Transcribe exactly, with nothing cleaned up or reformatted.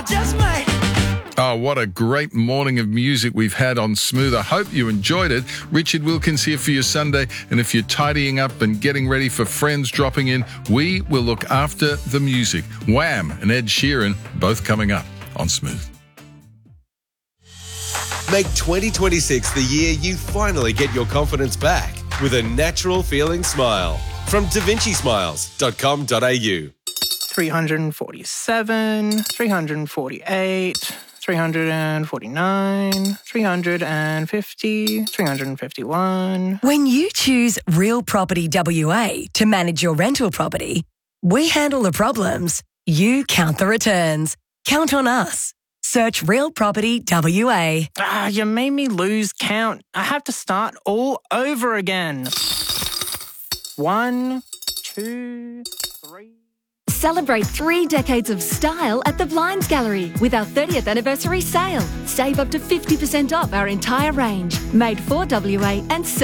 just might. Oh, what a great morning of music we've had on Smooth. I hope you enjoyed it. Richard Wilkins here for your Sunday. And if you're tidying up and getting ready for friends dropping in, we will look after the music. Wham and Ed Sheeran, both coming up on Smooth. Make twenty twenty-six the year you finally get your confidence back with a natural feeling smile from da vinci smiles dot com dot a u. three hundred forty-seven, three hundred forty-eight, three hundred forty-nine, three hundred fifty, three hundred fifty-one. When you choose Real Property W A to manage your rental property, we handle the problems, you count the returns. Count on us. Search Real Property W A. Ah, you made me lose count. I have to start all over again. One, two, three... Celebrate three decades of style at the Blinds Gallery with our thirtieth anniversary sale. Save up to fifty percent off our entire range, made for W A and